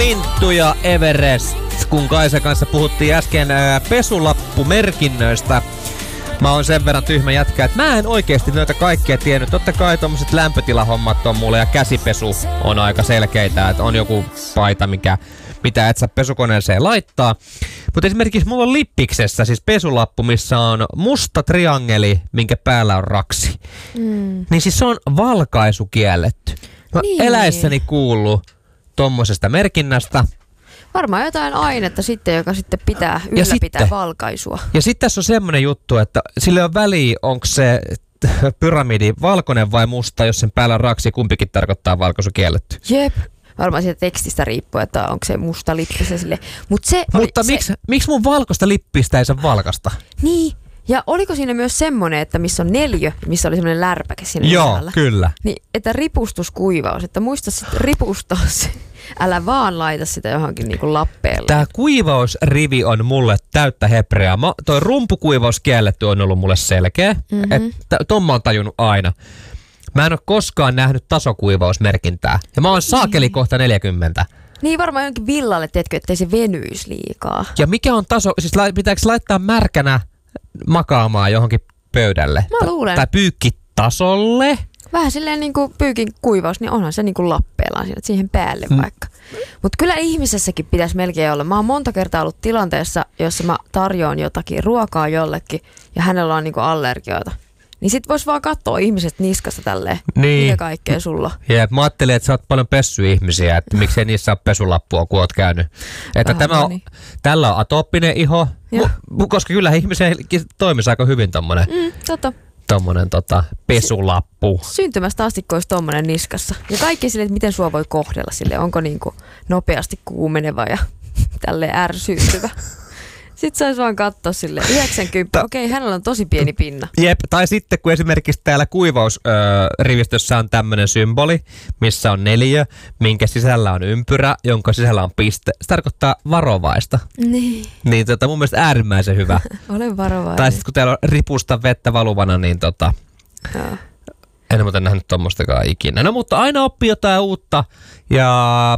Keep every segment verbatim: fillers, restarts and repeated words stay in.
Minttu ja Everest, kun Kaisa kanssa puhuttiin äsken ää, pesulappumerkinnöistä. Mä oon sen verran tyhmä jätkä, että mä en oikeesti noita kaikkea tiennyt. Totta kai tommoset lämpötilahommat on mulle ja käsipesu on aika selkeitä, että on joku paita, mikä, mitä et saa pesukoneeseen laittaa. Mutta esimerkiksi mulla on Lippiksessä siis pesulappu, missä on musta triangeli, minkä päällä on raksi. Mm. Niin siis se on valkaisu kielletty. Mä niin. eläessäni kuullut tommosesta merkinnästä. Varmaan jotain ainetta sitten, joka sitten pitää ylläpitää sitten valkaisua. Ja sitten tässä on semmoinen juttu, että sille on väliä, onko se pyramidi valkoinen vai musta, jos sen päällä on raksi, kumpikin tarkoittaa valkaisu kielletty. Jep. Varmaan siitä tekstistä riippuu, että onko se musta lippi se sille. Mut se Mutta oli, miksi, se... miksi mun valkoista lippistä ei saa valkasta? Niin. Ja oliko siinä myös semmoinen, että missä on neljö, missä oli semmoinen lärpäke siinä Joo, päällä? kyllä. Niin, että ripustuskuivaus, että muista sitten ripustaa se. Älä vaan laita sitä johonkin niinku lappeelle. Tää kuivausrivi on mulle täyttä hebreaa. Mä, toi rumpukuivaus kielletty on ollut mulle selkeä. Mm-hmm. Että ton mä oon tajunnut aina. Mä en oo koskaan nähnyt tasokuivausmerkintää. Ja mä oon saakeli kohta neljäkymmentä. Niin varmaan jonkin villalle, tiedätkö, ettei se venyisi liikaa. Ja mikä on taso, siis pitääkö laittaa märkänä makaamaan johonkin pöydälle? Mä luulen. Tai pyykkitasolle? Vähän silleen niin kuin pyykin kuivaus, niin onhan se niin kuin lappeellaan siinä, siihen päälle mm. vaikka. Mutta kyllä ihmisessäkin pitäisi melkein olla. Mä oon monta kertaa ollut tilanteessa, jossa mä tarjoan jotakin ruokaa jollekin ja hänellä on niin kuin allergioita. Niin sit vois vaan katsoa ihmiset niskasta tälleen. Niin. Mitä kaikkea sulla? Jep, mä ajattelin, että sä oot paljon pessy ihmisiä, että miksei niissä ole pesulappua, kun oot käynyt. Että tämä on, tällä on atooppinen iho, mu, koska kyllä ihmisen toimisi aika hyvin tommonen. Mm, totta. Tommonen tota, pesulappu. Syntymästä asti olisi tommonen niskassa. Ja kaikki silleen, että miten sua voi kohdella sille. Onko niinku nopeasti kuumeneva ja tälleen ärsyyntyvä. Sitten saisi vaan katsoa silleen yhdeksänkymmentä. Ta- Okei, hänellä on tosi pieni pinna. Jep, tai sitten kun esimerkiksi täällä kuivausrivistössä on tämmöinen symboli, missä on neliö, minkä sisällä on ympyrä, jonka sisällä on piste. Se tarkoittaa varovaista. Niin. Niin tota, mun mielestä äärimmäisen hyvä. Olen varovainen. Tai sitten kun täällä on ripusta vettä valuvana, niin tota... Joo. En muuten nähnyt tommostakaan ikinä. No mutta aina oppii jotain uutta ja...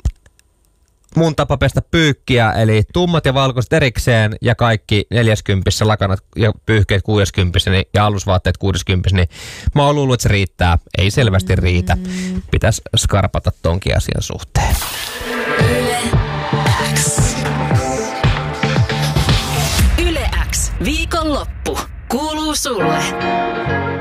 Mun tapa pestä pyykkiä, eli tummat ja valkoiset erikseen ja kaikki neljäskymppissä, lakanat ja pyyhkeet kuudeskymppissä niin, ja alusvaatteet kuudeskymppissä, niin mä oon luullut, että se riittää. Ei selvästi riitä. Pitäisi skarpata tonkin asian suhteen. Yle X. Yle X. Viikonloppu. Kuuluu sulle.